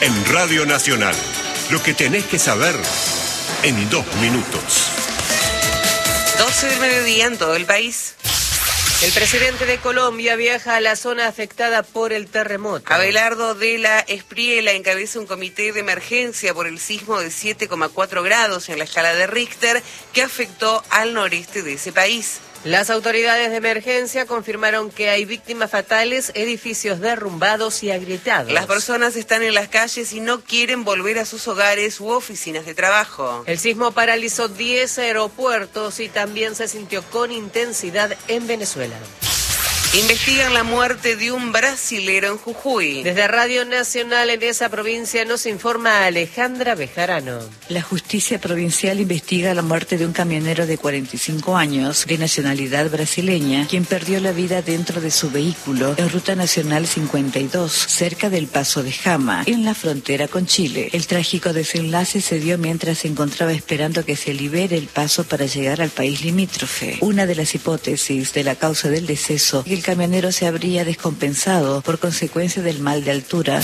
En Radio Nacional, lo que tenés que saber en 2 minutos. 12 del mediodía en todo el país. El presidente de Colombia viaja a la zona afectada por el terremoto. Abelardo de la Espriella encabeza un comité de emergencia por el sismo de 7,4 grados en la escala de Richter que afectó al noreste de ese país. Las autoridades de emergencia confirmaron que hay víctimas fatales, edificios derrumbados y agrietados. Las personas están en las calles y no quieren volver a sus hogares u oficinas de trabajo. El sismo paralizó 10 aeropuertos y también se sintió con intensidad en Venezuela. Investigan la muerte de un brasilero en Jujuy. Desde Radio Nacional en esa provincia nos informa Alejandra Bejarano. La justicia provincial investiga la muerte de un camionero de 45 años, de nacionalidad brasileña, quien perdió la vida dentro de su vehículo en Ruta Nacional 52, cerca del Paso de Jama, en la frontera con Chile. El trágico desenlace se dio mientras se encontraba esperando que se libere el paso para llegar al país limítrofe. Una de las hipótesis de la causa del deceso es que el camionero se habría descompensado por consecuencia del mal de altura.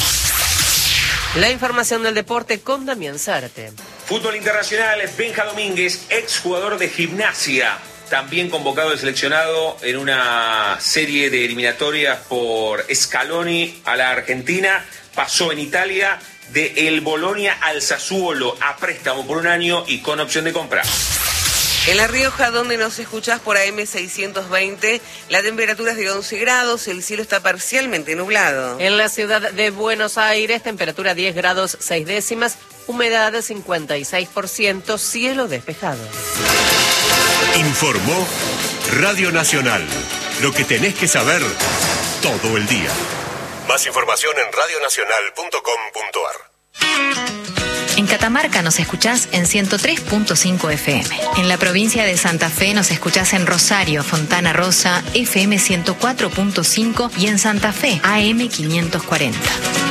La información del deporte con Damián Zárate. Fútbol internacional, Benja Domínguez, exjugador de Gimnasia, también convocado de seleccionado en una serie de eliminatorias por Scaloni a la Argentina, pasó en Italia de el Bolonia al Sassuolo a préstamo por 1 año y con opción de compra. En La Rioja, donde nos escuchás por AM 620, la temperatura es de 11 grados, el cielo está parcialmente nublado. En la ciudad de Buenos Aires, temperatura 10 grados 6 décimas, humedad 56%, cielo despejado. Informó Radio Nacional, lo que tenés que saber todo el día. Más información en radionacional.com.ar. En Catamarca nos escuchás en 103.5 FM. En la provincia de Santa Fe nos escuchás en Rosario, Fontana Rosa, FM 104.5 y en Santa Fe, AM 540.